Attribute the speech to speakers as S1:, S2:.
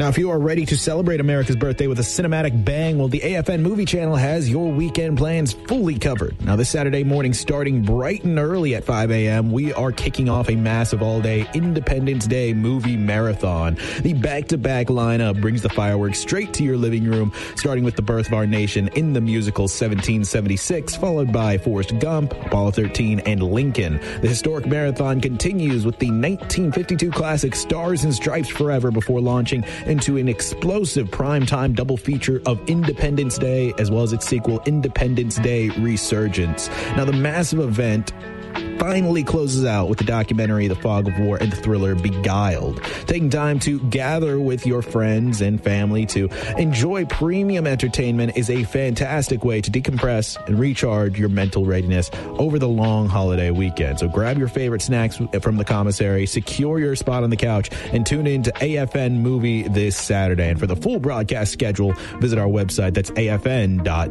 S1: Now, if you are ready to celebrate America's birthday with a cinematic bang, well, the AFN Movie Channel has your weekend plans fully covered. Now, this Saturday morning, starting bright and early at 5 a.m., we are kicking off a massive all-day Independence Day movie marathon. The back-to-back lineup brings the fireworks straight to your living room, starting with The Birth of Our Nation in the musical 1776, followed by Forrest Gump, Apollo 13, and Lincoln. The historic marathon continues with the 1952 classic Stars and Stripes Forever before launching into an explosive primetime double feature of Independence Day, as well as its sequel, Independence Day Resurgence. Now, the massive event finally closes out with the documentary The Fog of War and the thriller Beguiled. Taking time to gather with your friends and family to enjoy premium entertainment is a fantastic way to decompress and recharge your mental readiness over the long holiday weekend. So grab your favorite snacks from the commissary, secure your spot on the couch, and tune in to AFN Movie this Saturday. And for the full broadcast schedule, visit our website. That's afn.tv.